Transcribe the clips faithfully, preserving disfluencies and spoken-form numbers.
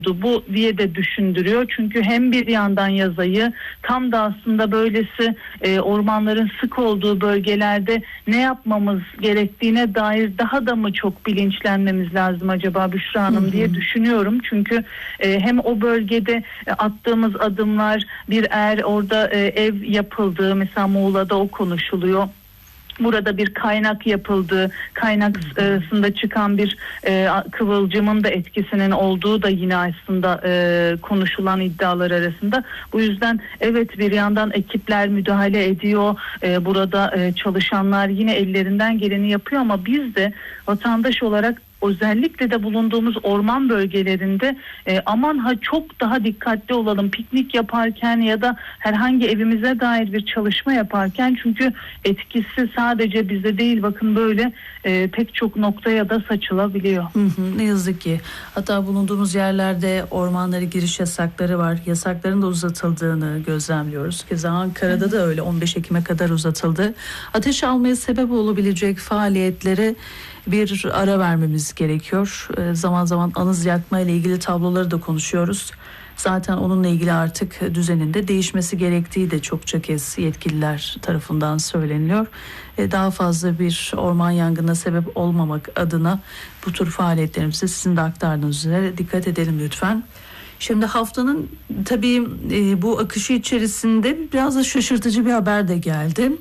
bu diye de düşündürüyor. Çünkü hem bir yandan yazayı tam da aslında böylesi e, ormanların sık olduğu bölgelerde ne yapmamız gerektiğine dair daha da mı çok bilinçlenmemiz lazım acaba Büşra Hanım, hı hı, diye düşünüyorum. Çünkü e, hem o bölgede e, attığımız adımlar, bir eğer orada e, ev yapıldığı, mesela Muğla'da o konuşuluyor. Burada bir kaynak yapıldı, kaynakında çıkan bir e, kıvılcımın da etkisinin olduğu da yine aslında e, konuşulan iddialar arasında. Bu yüzden evet, bir yandan ekipler müdahale ediyor, e, burada e, çalışanlar yine ellerinden geleni yapıyor ama biz de vatandaş olarak özellikle de bulunduğumuz orman bölgelerinde e, aman ha çok daha dikkatli olalım piknik yaparken ya da herhangi evimize dair bir çalışma yaparken, çünkü etkisi sadece bizde değil, bakın böyle e, pek çok noktaya da saçılabiliyor. Hı hı, ne yazık ki. Hatta bulunduğumuz yerlerde ormanlara giriş yasakları var. Yasakların da uzatıldığını gözlemliyoruz. Keza Ankara'da hı. da öyle on beş Ekim'e kadar uzatıldı. Ateş almaya sebep olabilecek faaliyetlere bir ara vermemiz gerekiyor. E, zaman zaman anız yakma ile ilgili tabloları da konuşuyoruz. Zaten onunla ilgili artık düzenin de değişmesi gerektiği de çokça kez yetkililer tarafından söyleniyor. E, daha fazla bir orman yangınına sebep olmamak adına bu tür faaliyetlerimizi sizin de aktardığınız üzere dikkat edelim lütfen. Şimdi haftanın tabii e, bu akışı içerisinde biraz da şaşırtıcı bir haber de geldi.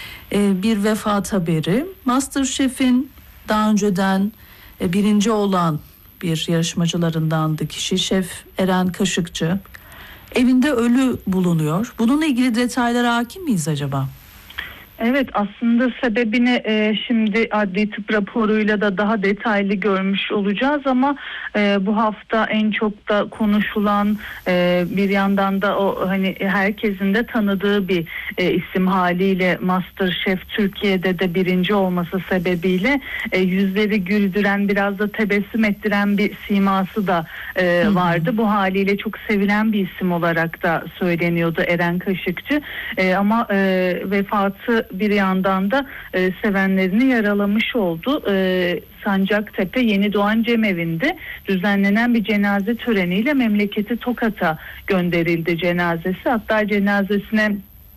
E, bir vefat haberi. MasterChef'in daha önceden birinci olan bir yarışmacılarındandı kişi, Şef Eren Kaşıkçı. Evinde ölü bulunuyor. Bununla ilgili detaylara hakim miyiz acaba? Evet, aslında sebebini e, şimdi adli tıp raporuyla da daha detaylı görmüş olacağız ama e, bu hafta en çok da konuşulan e, bir yandan da o hani herkesin de tanıdığı bir e, isim haliyle MasterChef Türkiye'de de birinci olması sebebiyle e, yüzleri güldüren, biraz da tebessüm ettiren bir siması da e, vardı. Bu haliyle çok sevilen bir isim olarak da söyleniyordu Eren Kaşıkçı e, ama e, vefatı bir yandan da e, sevenlerini yaralamış oldu. E, Sancaktepe Yeni Doğan Cemevi'nde düzenlenen bir cenaze töreniyle memleketi Tokat'a gönderildi cenazesi. Hatta cenazesine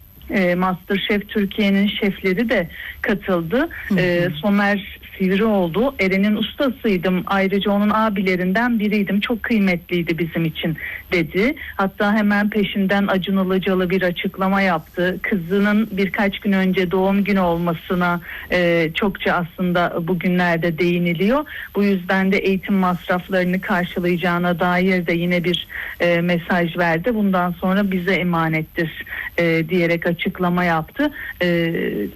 e, MasterChef Türkiye'nin şefleri de katıldı. E, Somer Sivrioğlu, Eren'in ustasıydım, ayrıca onun abilerinden biriydim, çok kıymetliydi bizim için dedi. Hatta hemen peşinden Acun Ilıcalı bir açıklama yaptı. Kızının birkaç gün önce doğum günü olmasına e, çokça aslında bugünlerde değiniliyor. Bu yüzden de eğitim masraflarını karşılayacağına dair de yine bir e, mesaj verdi. Bundan sonra bize emanettir e, diyerek açıklama yaptı. E,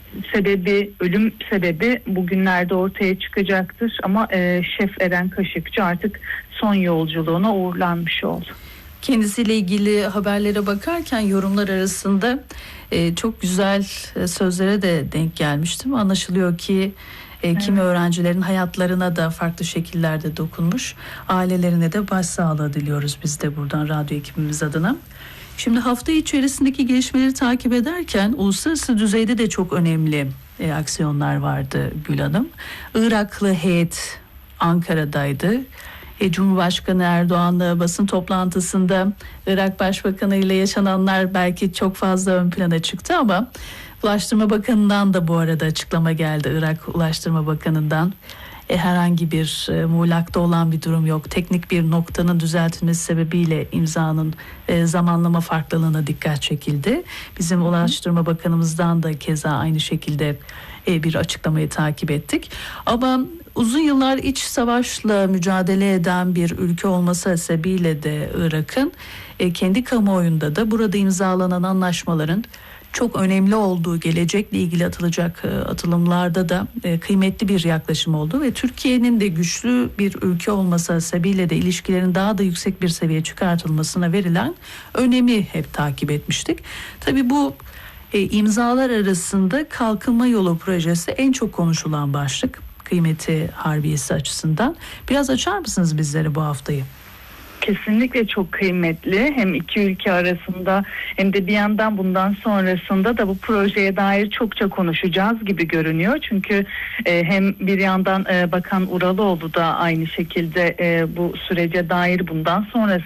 sebebi, ölüm sebebi bugünlerde ortaya çıkacaktır ama e, Şef Eren Kaşıkçı artık son yolculuğuna uğurlanmış oldu. Kendisiyle ilgili haberlere bakarken yorumlar arasında e, çok güzel e, sözlere de denk gelmiştim. Anlaşılıyor ki e, evet. kimi öğrencilerin hayatlarına da farklı şekillerde dokunmuş. Ailelerine de başsağlığı diliyoruz biz de buradan radyo ekibimiz adına. Şimdi hafta içerisindeki gelişmeleri takip ederken uluslararası düzeyde de çok önemli e, aksiyonlar vardı Gül Hanım. Iraklı heyet Ankara'daydı. E, Cumhurbaşkanı Erdoğan'la basın toplantısında Irak Başbakanı ile yaşananlar belki çok fazla ön plana çıktı ama Ulaştırma Bakanı'ndan da bu arada açıklama geldi. Irak Ulaştırma Bakanı'ndan e, herhangi bir e, muğlakta olan bir durum yok. Teknik bir noktanın düzeltilmesi sebebiyle imzanın e, zamanlama farklılığına dikkat çekildi. Bizim Ulaştırma Bakanımızdan da keza aynı şekilde e, bir açıklamayı takip ettik. Ama uzun yıllar iç savaşla mücadele eden bir ülke olması sebebiyle de Irak'ın e, kendi kamuoyunda da burada imzalanan anlaşmaların çok önemli olduğu, gelecekle ilgili atılacak atılımlarda da kıymetli bir yaklaşım oldu ve Türkiye'nin de güçlü bir ülke olması sebebiyle de ilişkilerin daha da yüksek bir seviyeye çıkartılmasına verilen önemi hep takip etmiştik. Tabii bu e, imzalar arasında Kalkınma Yolu projesi en çok konuşulan başlık, kıymeti harbiyesi açısından. Biraz açar mısınız bizlere bu haftayı? Kesinlikle çok kıymetli, hem iki ülke arasında hem de bir yandan bundan sonrasında da bu projeye dair çokça konuşacağız gibi görünüyor. Çünkü e, hem bir yandan e, Bakan Uraloğlu da aynı şekilde e, bu sürece dair bundan sonrası